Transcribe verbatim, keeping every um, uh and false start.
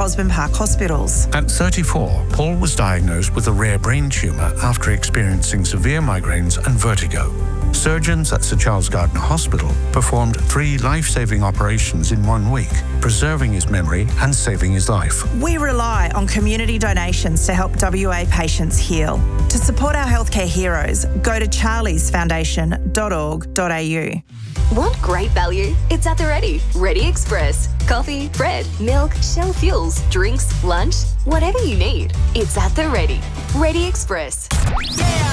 Osborne Park hospitals. At thirty-four, Paul was diagnosed with a rare brain tumour after experiencing severe migraines and vertigo. Surgeons at Sir Charles Gardner Hospital performed three life-saving operations in one week, preserving his memory and saving his life. We rely on community donations to help W A patients heal. To support our healthcare heroes, go to charlies foundation dot org dot a u. Want great value? It's at the Ready. Ready Express. Coffee, bread, milk, Shell fuels, drinks, lunch, whatever you need. It's at the Ready. Ready Express. Yeah!